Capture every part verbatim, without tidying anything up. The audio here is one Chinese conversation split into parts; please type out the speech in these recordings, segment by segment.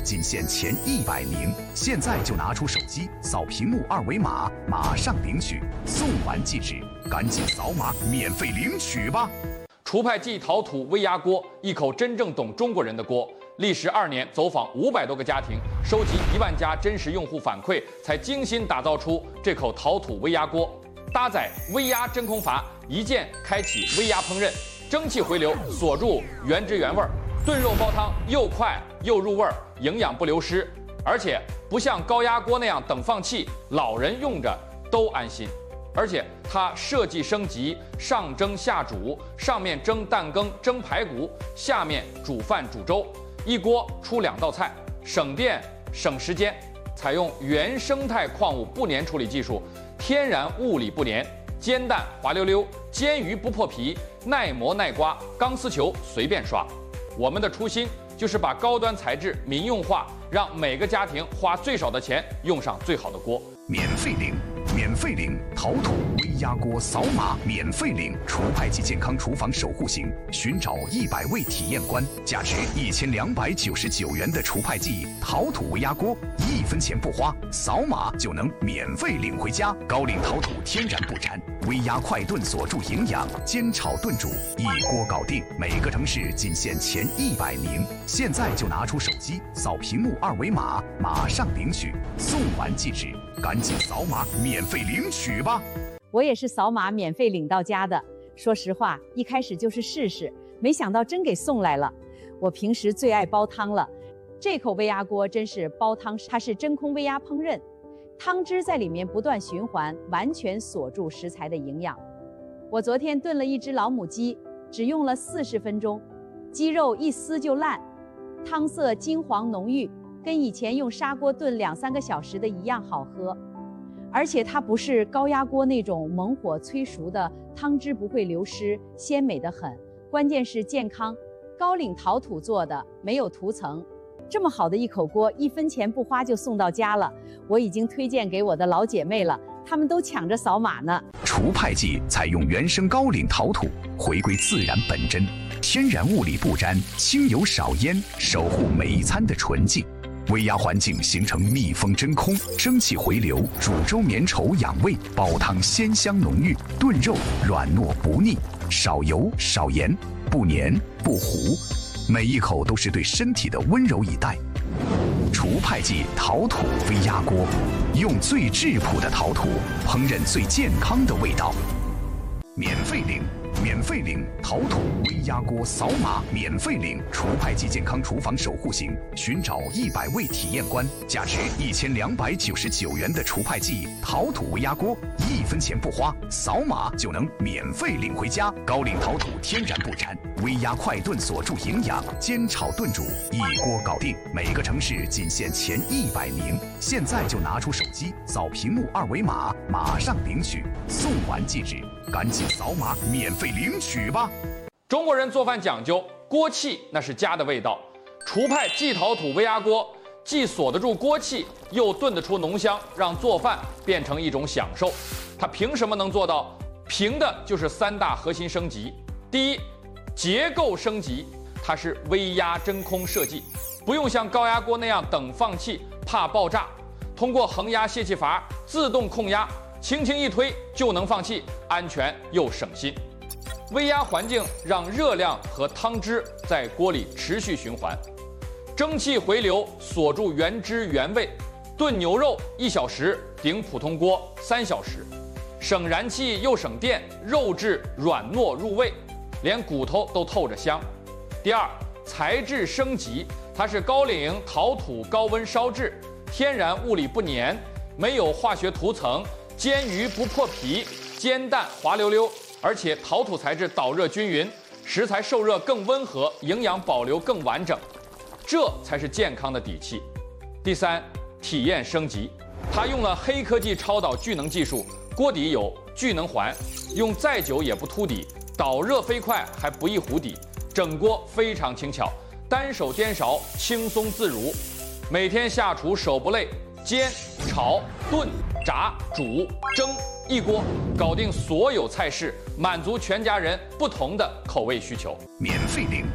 仅限前一百名，现在就拿出手机扫屏幕二维码，马上领取，送完即止，赶紧扫码免费领取吧！ 厨派记陶土微压锅，一口真正懂中国人的锅。历时二年，走访五百多个家庭，收集一万家真实用户反馈，才精心打造出这口陶土微压锅。搭载微压真空阀，一键开启微压烹饪，蒸汽回流锁住原汁原味，炖肉煲汤又快又入味，营养不流失。而且不像高压锅那样等放气，老人用着都安心。而且它设计升级，上蒸下煮，上面蒸蛋羹、蒸排骨，下面煮饭煮粥，一锅出两道菜，省电省时间。采用原生态矿物不粘处理技术，天然物理不粘，煎蛋滑溜溜，煎鱼不破皮，耐磨耐刮，钢丝球随便刷。我们的初心就是把高端材质民用化，让每个家庭花最少的钱用上最好的锅。 免费领，免费领陶土微压锅，扫码免费领厨派记健康厨房守护型，寻找一百位体验官，价值一千两百九十九元的厨派记陶土微压锅，一分钱不花，扫码就能免费领回家。高岭陶土天然不粘，微压快炖锁住营养，煎炒炖煮一锅搞定。每个城市仅限前一百名，现在就拿出手机扫屏幕二维码，马上领取，送完即止，赶紧扫码免费领取吧！ 我也是扫码免费领到家的。说实话，一开始就是试试，没想到真给送来了。我平时最爱煲汤了，这口微压锅真是煲汤，它是真空微压烹饪，汤汁在里面不断循环，完全锁住食材的营养。我昨天炖了一只老母鸡，只用了四十分钟，鸡肉一撕就烂，汤色金黄浓郁，跟以前用砂锅炖两三个小时的一样好喝。而且它不是高压锅那种猛火催熟的，汤汁不会流失，鲜美得很。关键是健康，高岭陶土做的，没有涂层。这么好的一口锅，一分钱不花就送到家了。我已经推荐给我的老姐妹了，她们都抢着扫码呢。 厨派记采用原生高岭陶土，回归自然本真，天然物理不沾，轻油少烟，守护每一餐的纯净。微压环境形成密封真空，蒸汽回流，煮粥绵稠养胃，煲汤鲜香浓郁，炖肉软糯不腻，少油少盐，不黏不糊，每一口都是对身体的温柔以待。厨派记陶土微压锅，用最质朴的陶土烹饪最健康的味道。免费领，免费领陶土微压锅，扫码免费领厨派记健康厨房守护型，寻找一百位体验官，价值一千两百九十九元的厨派记陶土微压锅，一分钱不花，扫码就能免费领回家。高岭陶土天然不粘，微压快炖锁住营养，煎炒炖煮一锅搞定。每个城市仅限前一百名，现在就拿出手机扫屏幕二维码，马上领取，送完即止，赶紧扫码免费领取吧！ 中国人做饭讲究锅气，那是家的味道。厨派记陶土微压锅既锁得住锅气，又炖得出浓香，让做饭变成一种享受。它凭什么能做到？凭的就是三大核心升级。第一，结构升级，它是微压真空设计，不用像高压锅那样等放气，怕爆炸。通过恒压泄气阀自动控压，轻轻一推就能放气，安全又省心。微压环境让热量和汤汁在锅里持续循环，蒸汽回流锁住原汁原味。炖牛肉一小时顶普通锅三小时，省燃气又省电，肉质软糯入味，连骨头都透着香。第二，材质升级，它是高岭陶土高温烧制，天然物理不粘，没有化学涂层，煎鱼不破皮，煎蛋滑溜溜，而且陶土材质导热均匀，食材受热更温和，营养保留更完整，这才是健康的底气。第三，体验升级，它用了黑科技超导聚能技术，锅底有聚能环，用再久也不凸底，导热飞快还不易糊底，整锅非常轻巧，单手颠勺轻松自如，每天下厨手不累，煎、炒、炖、炸、煮、蒸，一锅搞定所有菜式，满足全家人不同的口味需求。 免费领，免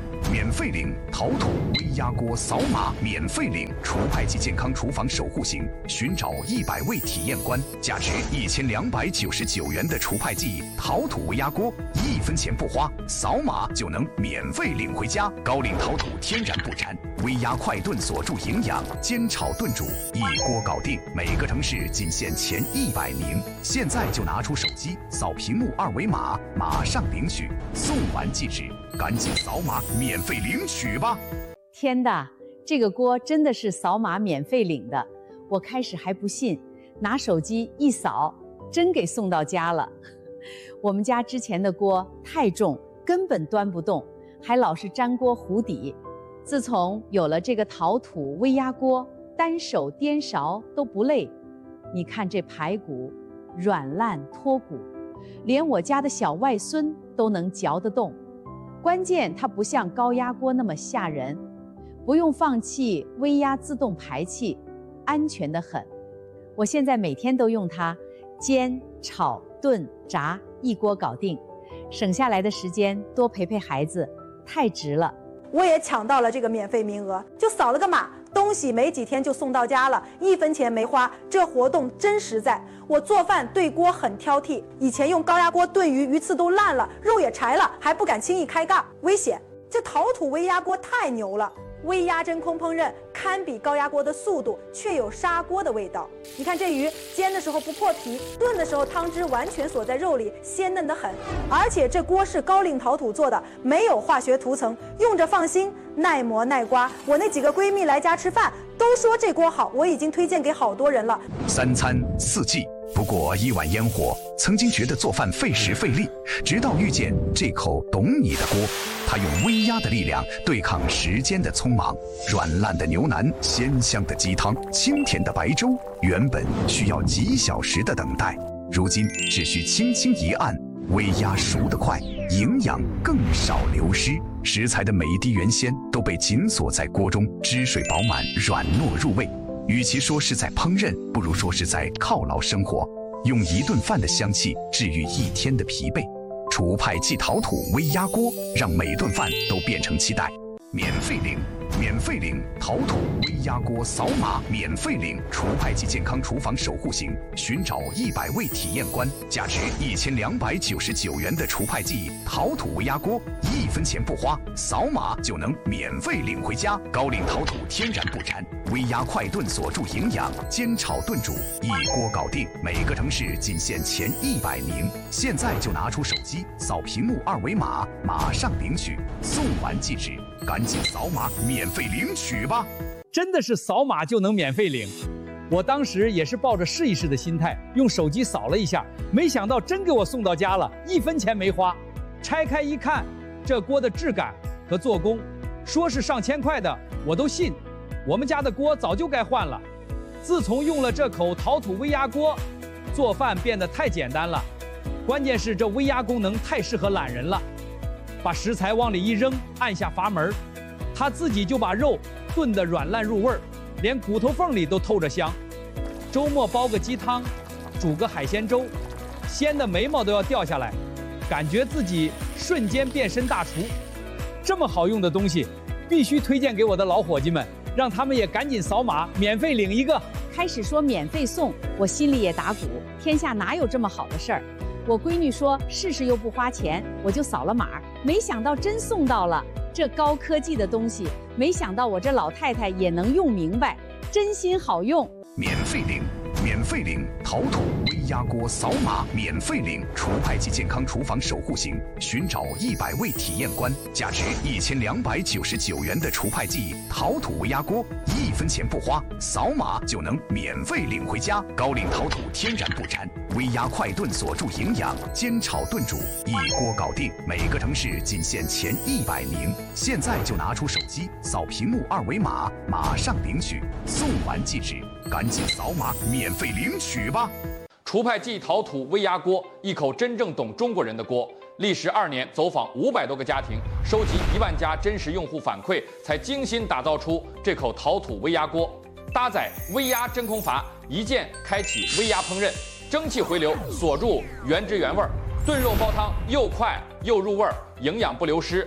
免费领陶土微压锅扫码免费领除派系健康厨房守护行，寻找一百位体验官，价值一千两百九十九元的除派系陶土微压锅，一分钱不花，扫码就能免费领回家。高岭陶土天然不粘，微压快炖锁住营养，煎炒炖煮一锅搞定。每个城市仅限前一百名，现在就拿出手机扫屏幕二维码，马上领取，送完即止，赶紧扫码免费领取吧！ 天的，这个锅真的是扫码免费领的。我开始还不信，拿手机一扫，真给送到家了。我们家之前的锅太重，根本端不动，还老是粘锅糊底。自从有了这个陶土微压锅，单手颠勺都不累。你看这排骨，软烂脱骨，连我家的小外孙都能嚼得动。关键它不像高压锅那么吓人，不用放气，微压自动排气，安全得很。我现在每天都用它煎、炒、炖、炸，一锅搞定，省下来的时间多陪陪孩子，太值了。 我也抢到了这个免费名额，就扫了个码，东西没几天就送到家了，一分钱没花，这活动真实在。我做饭对锅很挑剔，以前用高压锅炖鱼，鱼刺都烂了，肉也柴了，还不敢轻易开盖，危险。这陶土微压锅太牛了，微压真空烹饪堪比高压锅的速度，却有砂锅的味道。你看这鱼煎的时候不破皮，炖的时候汤汁完全锁在肉里，鲜嫩得很。而且这锅是高岭陶土做的，没有化学涂层，用着放心，耐磨耐刮。我那几个闺蜜来家吃饭都说这锅好，我已经推荐给好多人了。 三餐四季不过一碗烟火，曾经觉得做饭费时费力，直到遇见这口懂你的锅，它用微压的力量对抗时间的匆忙，软烂的牛腩，鲜香的鸡汤，清甜的白粥，原本需要几小时的等待，如今只需轻轻一按，微压熟得快，营养更少流失，食材的每一滴原鲜都被紧锁在锅中，汁水饱满，软糯入味。与其说是在烹饪，不如说是在犒劳生活，用一顿饭的香气治愈一天的疲惫。除派系陶土微压锅，让每顿饭都变成期待。免费领，免费领陶土微压锅扫码免费领除派系健康厨房守护行，寻找一百位体验官，价值一千两百九十九元的除派系陶土微压锅，一分钱不花，扫码就能免费领回家。高岭陶土天然不粘，微压快炖锁住营养，煎炒炖煮一锅搞定。每个城市仅限前一百名，现在就拿出手机扫屏幕二维码，马上领取，送完即止，赶紧扫码免费领取吧！ 真的是扫码就能免费领。我当时也是抱着试一试的心态，用手机扫了一下，没想到真给我送到家了，一分钱没花。拆开一看，这锅的质感和做工，说是上千块的，我都信。我们家的锅早就该换了。自从用了这口陶土微压锅，做饭变得太简单了。关键是这微压功能太适合懒人了，把食材往里一扔，按下阀门，它自己就把肉炖得软烂入味儿，连骨头缝里都透着香。周末煲个鸡汤，煮个海鲜粥，鲜的眉毛都要掉下来，感觉自己瞬间变身大厨。这么好用的东西，必须推荐给我的老伙计们，让他们也赶紧扫码免费领一个。 开始说免费送，我心里也打鼓，天下哪有这么好的事儿？我闺女说试试又不花钱，我就扫了码，没想到真送到了。这高科技的东西，没想到我这老太太也能用明白，真心好用。 免费领，免费领陶土微压锅扫码免费领除派系健康厨房守护行，寻找一百位体验官，价值一千两百九十九元的除派系陶土微压锅，一分钱不花，扫码就能免费领回家。高岭陶土天然不粘，微压快炖锁住营养，煎炒炖煮一锅搞定。每个城市仅限前一百名，现在就拿出手机扫屏幕二维码，马上领取，送完即止，赶紧扫码免费领取吧！ 除派系陶土微压锅，一口真正懂中国人的锅。历时二年，走访五百多个家庭，收集一万家真实用户反馈，才精心打造出这口陶土微压锅。搭载微压真空阀，一键开启微压烹饪，蒸汽回流锁住原汁原味，炖肉煲汤又快又入味，营养不流失。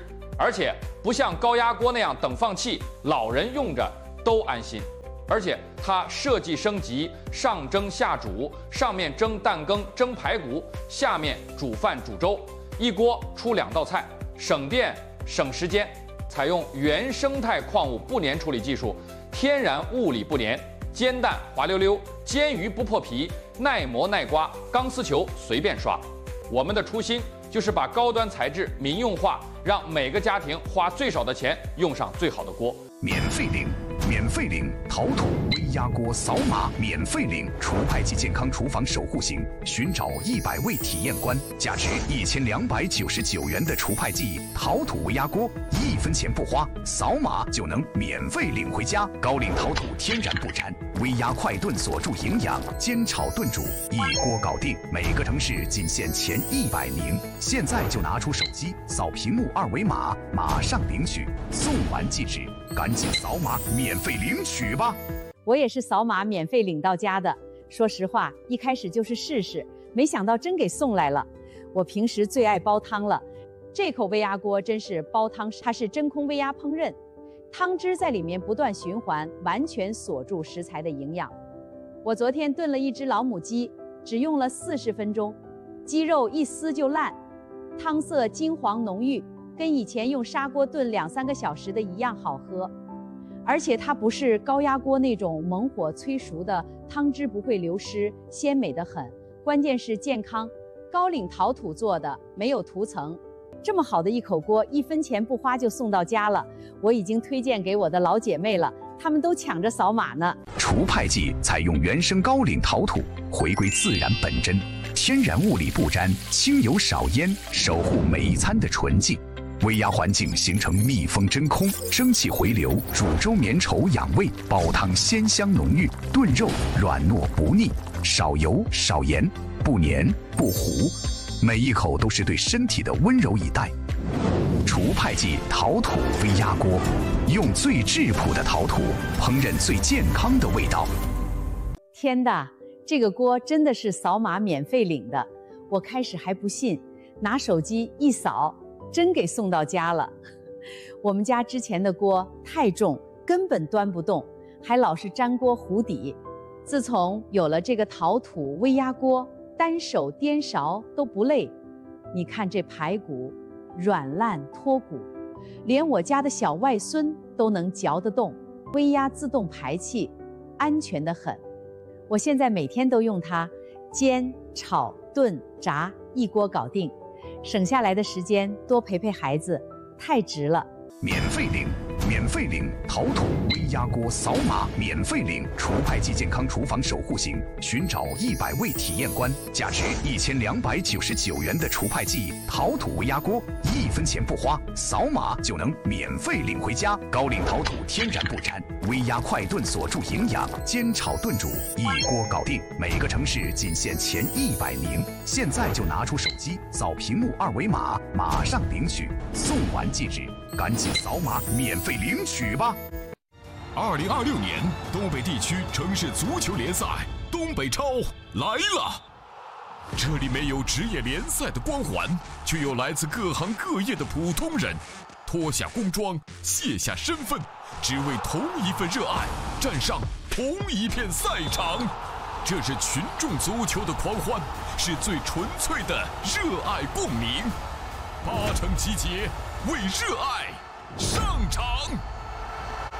而且不像高压锅那样等放气，老人用着都安心。而且它设计升级，上蒸下煮，上面蒸蛋羹、蒸排骨，下面煮饭煮粥，一锅出两道菜，省电省时间。采用原生态矿物不粘处理技术，天然物理不粘，煎蛋滑溜溜，煎鱼不破皮，耐磨耐刮，钢丝球随便刷。我们的初心就是把高端材质民用化，让每个家庭花最少的钱用上最好的锅。 免费领，免费领陶土微压锅，扫码免费领除派及健康厨房守护型，寻找一百位体验官，价值一千两百九十九元的除派剂陶土微压锅，一分钱不花，扫码就能免费领回家。高岭陶土天然不粘，微压快炖锁住营养，煎炒炖煮一锅搞定。每个城市仅限前一百名，现在就拿出手机扫屏幕二维码，马上领取，送完即止。赶紧扫码免费领取吧！ 我也是扫码免费领到家的。说实话，一开始就是试试，没想到真给送来了。我平时最爱煲汤了，这口微压锅真是煲汤，它是真空微压烹饪，汤汁在里面不断循环，完全锁住食材的营养。我昨天炖了一只老母鸡，只用了四十分钟，鸡肉一撕就烂，汤色金黄浓郁，跟以前用砂锅炖两三个小时的一样好喝。而且它不是高压锅那种猛火催熟的，汤汁不会流失，鲜美得很。关键是健康，高岭陶土做的，没有涂层。这么好的一口锅，一分钱不花就送到家了。我已经推荐给我的老姐妹了，她们都抢着扫码呢。 除派剂采用原生高岭陶土，回归自然本真，天然物理不沾，轻油少烟，守护每一餐的纯净。微压环境形成密封真空，蒸汽回流，煮粥绵稠养胃，煲汤鲜香浓郁，炖肉软糯不腻，少油少盐，不黏不糊，每一口都是对身体的温柔以待。除派剂陶土微压锅，用最质朴的陶土烹饪最健康的味道。 天的，这个锅真的是扫码免费领的。我开始还不信，拿手机一扫，真给送到家了。我们家之前的锅太重，根本端不动，还老是粘锅糊底。自从有了这个陶土微压锅，单手颠勺都不累。你看这排骨软烂脱骨，连我家的小外孙都能嚼得动。微压自动排气，安全得很。我现在每天都用它，煎、炒、炖、炸，一锅搞定。省下来的时间多陪陪孩子，太值了。 免费领，免费领陶土微压锅，扫码免费领除派剂健康厨房守护型，寻找一百位体验官，价值一千两百九十九元的除派剂陶土微压锅，一分钱不花，扫码就能免费领回家。高岭陶土天然不粘，微压快炖锁住营养，煎炒炖煮一锅搞定。每个城市仅限前一百名，现在就拿出手机扫屏幕二维码，马上领取，送完即止。赶紧扫码免费领取吧！ 二零二六年东北地区城市足球联赛东北超来了，这里没有职业联赛的光环，却有来自各行各业的普通人，脱下工装，卸下身份，只为同一份热爱，站上同一片赛场。这是群众足球的狂欢，是最纯粹的热爱共鸣。八成集结，为热爱上场。